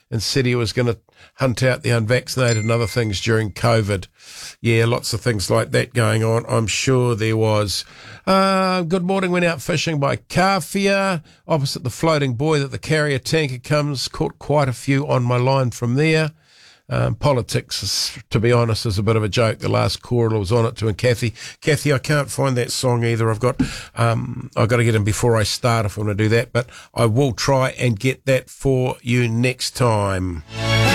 and said he was going to hunt out the unvaccinated and other things during COVID. Yeah, lots of things like that going on. I'm sure there was. Good morning, went out fishing by Kawhia, opposite the floating buoy that the carrier tanker comes. Caught quite a few on my line from there. Politics, to be honest, is a bit of a joke. The last caller was on it to, and Kathy, I can't find that song either. I've got to get in before I start if I want to do that, but I will try and get that for you next time.